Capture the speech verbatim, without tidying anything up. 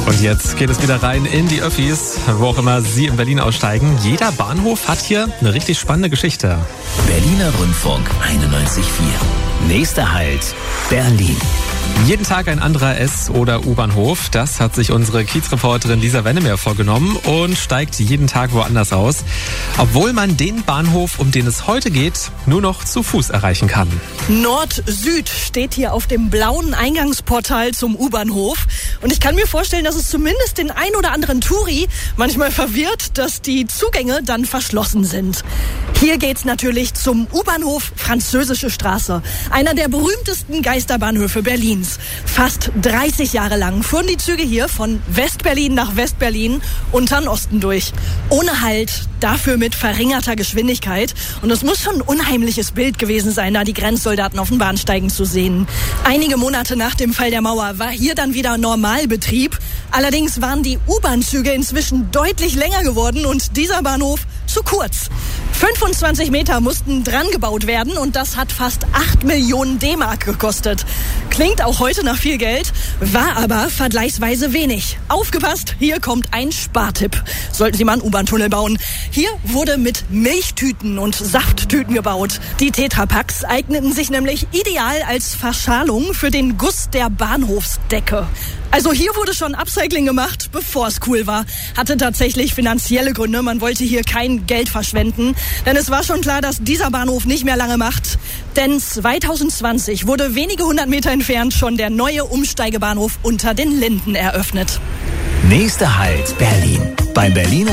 Und jetzt geht es wieder rein in die Öffis, wo auch immer Sie in Berlin aussteigen. Jeder Bahnhof hat hier eine richtig spannende Geschichte. Berliner Rundfunk einundneunzig Komma vier. Nächster Halt, Berlin. Jeden Tag ein anderer S- oder U-Bahnhof. Das hat sich unsere Kiezreporterin Lisa Wennemer vorgenommen und steigt jeden Tag woanders aus. Obwohl man den Bahnhof, um den es heute geht, nur noch zu Fuß erreichen kann. Nord-Süd steht hier auf dem blauen Eingangsportal zum U-Bahnhof. Und ich kann mir vorstellen, dass es zumindest den ein oder anderen Touri manchmal verwirrt, dass die Zugänge dann verschlossen sind. Hier geht's natürlich zum U-Bahnhof Französische Straße. Einer der berühmtesten Geisterbahnhöfe Berlins. Fast dreißig Jahre lang fuhren die Züge hier von West-Berlin nach West-Berlin unter den Osten durch. Ohne Halt, dafür mit verringerter Geschwindigkeit. Und es muss schon ein unheimliches Bild gewesen sein, da die Grenzsoldaten auf den Bahnsteigen zu sehen. Einige Monate nach dem Fall der Mauer war hier dann wieder Normalbetrieb. Allerdings waren die U-Bahn-Züge inzwischen deutlich länger geworden und dieser Bahnhof zu kurz. fünfundzwanzig Meter mussten dran gebaut werden und das hat fast acht Millionen D-Mark gekostet. Klingt auch heute nach viel Geld, war aber vergleichsweise wenig. Aufgepasst, hier kommt ein Spartipp. Sollten Sie mal einen U-Bahn-Tunnel bauen. Hier wurde mit Milchtüten und Safttüten gebaut. Die Tetrapacks eigneten sich nämlich ideal als Verschalung für den Guss der Bahnhofsdecke. Also hier wurde schon Upcycling gemacht, bevor es cool war. Hatte tatsächlich finanzielle Gründe. Man wollte hier kein Geld verschwenden. Denn es war schon klar, dass dieser Bahnhof nicht mehr lange macht. Denn zwanzig zwanzig wurde wenige hundert Meter entfernt schon der neue Umsteigebahnhof unter den Linden eröffnet. Nächster Halt, Berlin. Beim Berliner